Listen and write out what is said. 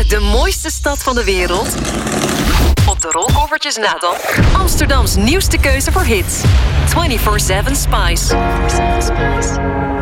Uit de mooiste stad van de wereld. Op de rolkoffertjes na dan. Amsterdams nieuwste keuze voor hits. 24/7 Spice.